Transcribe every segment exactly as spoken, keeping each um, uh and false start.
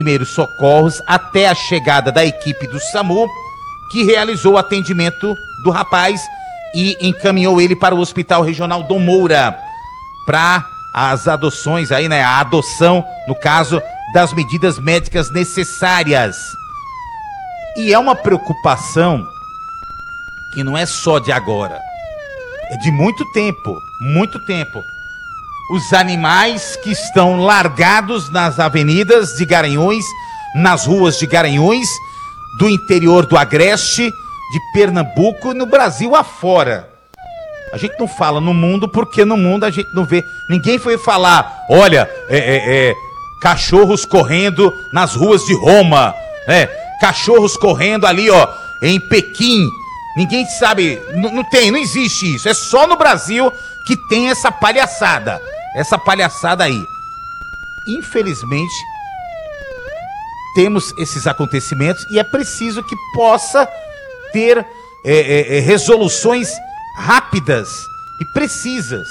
primeiros socorros até a chegada da equipe do SAMU, que realizou o atendimento do rapaz e encaminhou ele para o Hospital Regional Dom Moura para as adoções aí, né? A adoção, no caso, das medidas médicas necessárias. E é uma preocupação que não é só de agora, é de muito tempo, muito tempo. Os animais que estão largados nas avenidas de Garanhuns, nas ruas de Garanhuns, do interior do Agreste, de Pernambuco e no Brasil afora. A gente não fala no mundo porque no mundo a gente não vê. Ninguém foi falar, olha, é, é, é, cachorros correndo nas ruas de Roma, né? Cachorros correndo ali, ó, em Pequim. Ninguém sabe, não, não tem, não existe isso. É só no Brasil que tem essa palhaçada. Essa palhaçada aí. Infelizmente, temos esses acontecimentos e é preciso que possa ter é, é, é, resoluções rápidas e precisas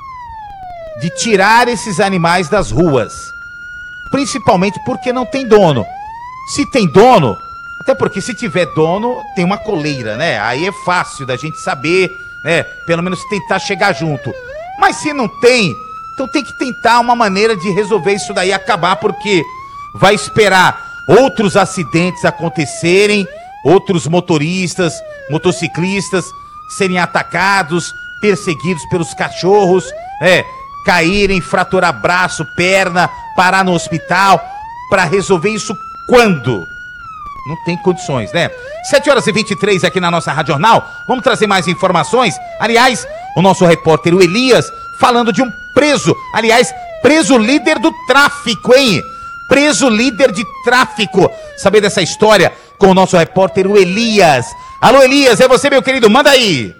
de tirar esses animais das ruas. Principalmente porque não tem dono. Se tem dono, até porque se tiver dono, tem uma coleira, né? Aí é fácil da gente saber, né? Pelo menos tentar chegar junto. Mas se não tem, então tem que tentar uma maneira de resolver isso daí, acabar, porque vai esperar outros acidentes acontecerem, outros motoristas, motociclistas serem atacados, perseguidos pelos cachorros, é, caírem, fraturar braço, perna, parar no hospital, para resolver isso quando? Não tem condições, né? sete horas e vinte e três aqui na nossa Rádio Jornal. Vamos trazer mais informações. Aliás, o nosso repórter, o Elias, falando de um preso. Aliás, preso líder do tráfico, hein? Preso líder de tráfico. Saber dessa história com o nosso repórter, o Elias. Alô, Elias, é você, meu querido? Manda aí.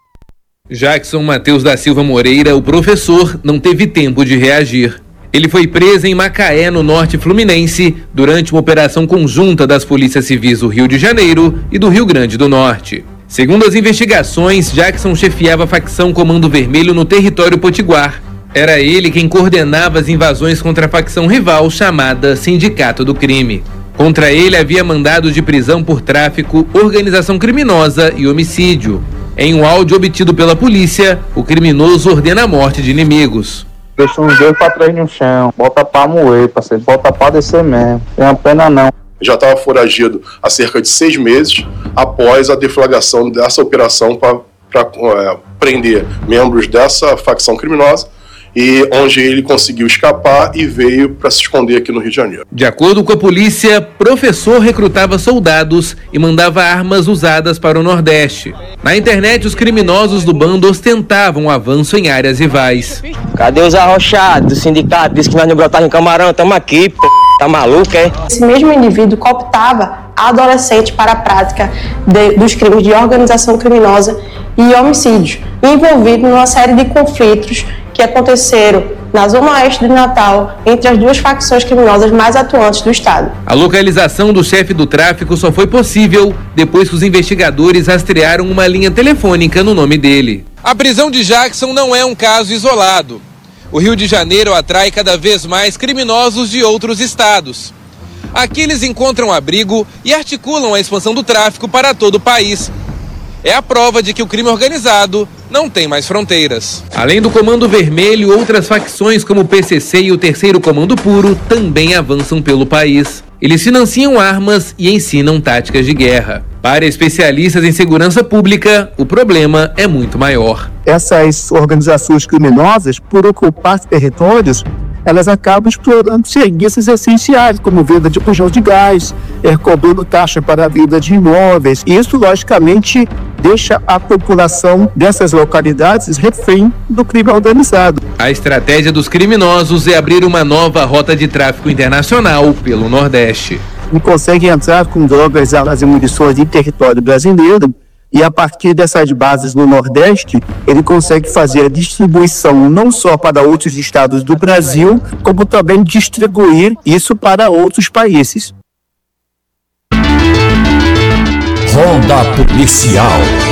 Jackson Matheus da Silva Moreira, o professor, não teve tempo de reagir. Ele foi preso em Macaé, no norte fluminense, durante uma operação conjunta das polícias civis do Rio de Janeiro e do Rio Grande do Norte. Segundo as investigações, Jackson chefiava a facção Comando Vermelho no território potiguar. Era ele quem coordenava as invasões contra a facção rival chamada Sindicato do Crime. Contra ele havia mandado de prisão por tráfico, organização criminosa e homicídio. Em um áudio obtido pela polícia, o criminoso ordena a morte de inimigos. Deixa uns dois pra trás no chão, bota pra moer, parceiro, bota pra descer mesmo, tem uma pena não. Já estava foragido há cerca de seis meses após a deflagração dessa operação para é, prender membros dessa facção criminosa, e onde ele conseguiu escapar e veio para se esconder aqui no Rio de Janeiro. De acordo com a polícia, professor recrutava soldados e mandava armas usadas para o Nordeste. Na internet, os criminosos do bando ostentavam um avanço em áreas rivais. Cadê os arrochados do sindicato? Diz que nós não brotávamos em Camarão, tamo aqui, p***, tá maluco, é? Esse mesmo indivíduo cooptava adolescentes para a prática de, dos crimes de organização criminosa e homicídio, envolvido numa série de conflitos que aconteceram na zona oeste de Natal, entre as duas facções criminosas mais atuantes do estado. A localização do chefe do tráfico só foi possível depois que os investigadores rastrearam uma linha telefônica no nome dele. A prisão de Jackson não é um caso isolado. O Rio de Janeiro atrai cada vez mais criminosos de outros estados. Aqui eles encontram abrigo e articulam a expansão do tráfico para todo o país. É a prova de que o crime organizado não tem mais fronteiras. Além do Comando Vermelho, outras facções como o P C C e o Terceiro Comando Puro também avançam pelo país. Eles financiam armas e ensinam táticas de guerra. Para especialistas em segurança pública, o problema é muito maior. Essas organizações criminosas, por ocupar territórios, elas acabam explorando serviços essenciais, como venda de bujão de gás, é, cobrando taxa para a venda de imóveis. Isso, logicamente, deixa a população dessas localidades refém do crime organizado. A estratégia dos criminosos é abrir uma nova rota de tráfico internacional pelo Nordeste. E conseguem entrar com drogas, armas e munições em território brasileiro, e a partir dessas bases no Nordeste, ele consegue fazer a distribuição não só para outros estados do Brasil, como também distribuir isso para outros países. Ronda Policial.